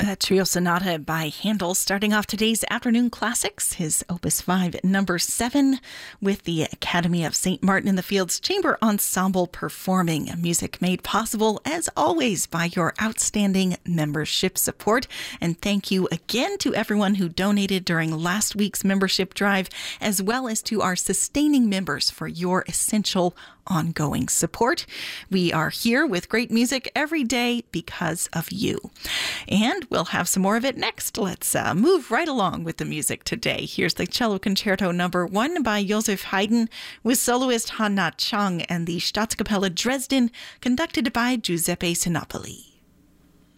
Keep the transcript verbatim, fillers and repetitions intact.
A trio sonata by Handel, starting off today's afternoon classics, his Opus five, number seven, with the Academy of Saint Martin in the Fields Chamber Ensemble performing. Music made possible, as always, by your outstanding membership support. And thank you again to everyone who donated during last week's membership drive, as well as to our sustaining members for your essential ongoing support. We are here with great music every day because of you. And we'll have some more of it next. Let's uh, move right along with the music today. Here's the Cello Concerto number one by Joseph Haydn with soloist Hannah Chang and the Staatskapelle Dresden, conducted by Giuseppe Sinopoli.